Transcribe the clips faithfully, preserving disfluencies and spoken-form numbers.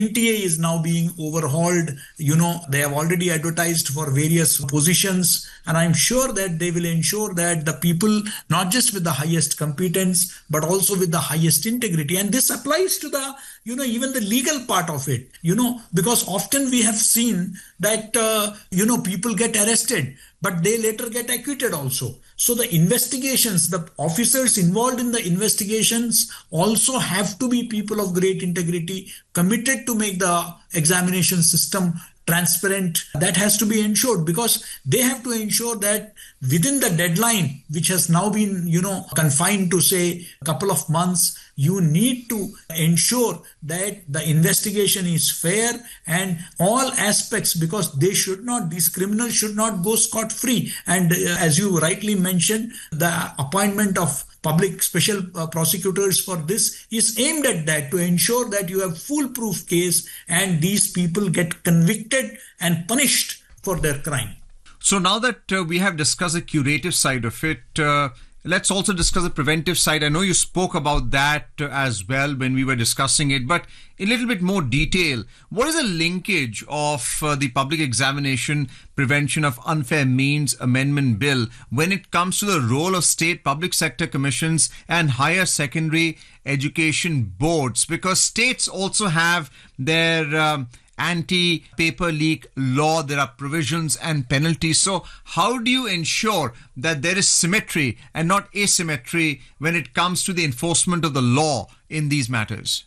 N T A is now being overhauled. You know, they have already advertised for various positions, and I'm sure that they will ensure that the people, not just with the highest competence, but also with the highest integrity. And this applies to the, you know, even the legal part of it, you know, because often we have seen that, uh, you know, people get arrested, but they later get acquitted also. So the investigations, the officers involved in the investigations also have to be people of great integrity, committed to make the examination system transparent. That has to be ensured, because they have to ensure that within the deadline, which has now been, you know, confined to say a couple of months, you need to ensure that the investigation is fair and all aspects, because they should not, these criminals should not go scot-free. And uh, as you rightly mentioned, the appointment of public special uh, prosecutors for this is aimed at that, to ensure that you have foolproof case and these people get convicted and punished for their crime. So now that uh, we have discussed the curative side of it, uh, let's also discuss the preventive side. I know you spoke about that uh, as well when we were discussing it, but in a little bit more detail, what is the linkage of uh, the Public Examination Prevention of Unfair Means Amendment Bill when it comes to the role of state public sector commissions and higher secondary education boards? Because states also have their um, anti-paper leak law, there are provisions and penalties. So how do you ensure that there is symmetry and not asymmetry when it comes to the enforcement of the law in these matters?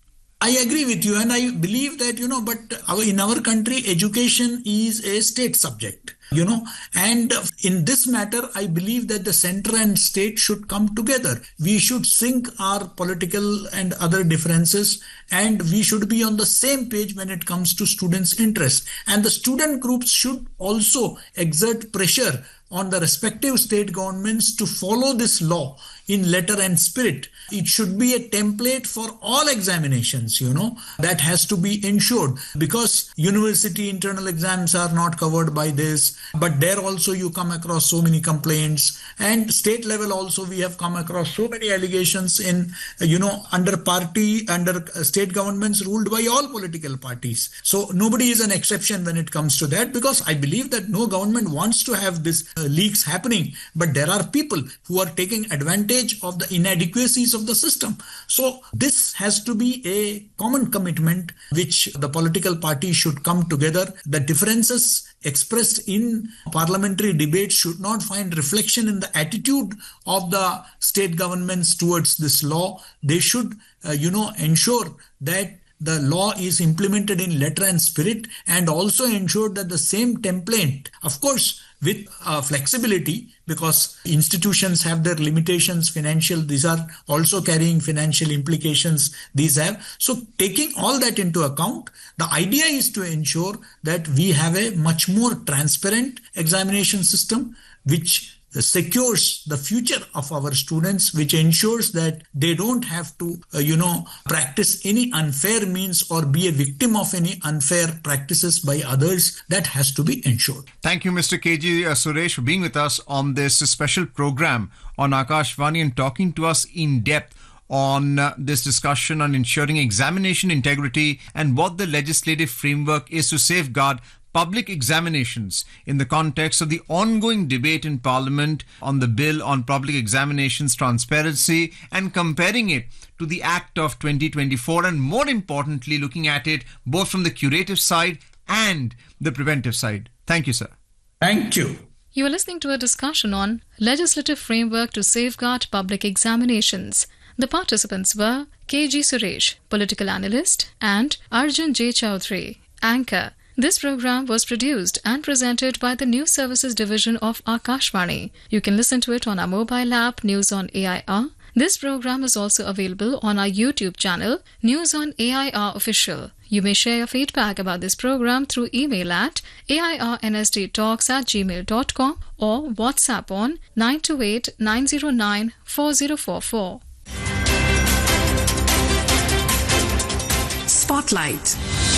I agree with you, and I believe that, you know, but our, in our country, education is a state subject, you know, and in this matter, I believe that the center and state should come together. We should sync our political and other differences, and we should be on the same page when it comes to students' interest. And the student groups should also exert pressure on the respective state governments to follow this law in letter and spirit. It should be a template for all examinations, you know, that has to be ensured, because university internal exams are not covered by this, but there also you come across so many complaints, and state level also we have come across so many allegations in, you know, under party, under state governments ruled by all political parties. So nobody is an exception when it comes to that, because I believe that no government wants to have this uh, leaks happening, but there are people who are taking advantage of the inadequacies of the system. So this has to be a common commitment which the political parties should come together. The differences expressed in parliamentary debate should not find reflection in the attitude of the state governments towards this law. They should, uh, you know, ensure that the law is implemented in letter and spirit, and also ensure that the same template, of course, with uh, flexibility, because institutions have their limitations, financial, these are also carrying financial implications, these have. So taking all that into account, the idea is to ensure that we have a much more transparent examination system, which secures the future of our students, which ensures that they don't have to, uh, you know, practice any unfair means or be a victim of any unfair practices by others. That has to be ensured. Thank you, Mister K G uh, Suresh, for being with us on this special program on Akashvani and talking to us in depth on uh, this discussion on ensuring examination integrity and what the legislative framework is to safeguard public examinations in the context of the ongoing debate in Parliament on the Bill on Public Examinations Transparency, and comparing it to the Act of twenty twenty-four, and more importantly looking at it both from the curative side and the preventive side. Thank you, sir. Thank you. You are listening to a discussion on legislative framework to safeguard public examinations. The participants were K G Suresh, political analyst, and Arjun J. Chaudhary, anchor. This program was produced and presented by the News Services Division of Akashvani. You can listen to it on our mobile app, News on A I R. This program is also available on our YouTube channel, News on A I R Official. You may share your feedback about this program through email at a i r n s d talks at gmail dot com or WhatsApp on nine two eight, nine zero nine, four zero four four. Spotlight.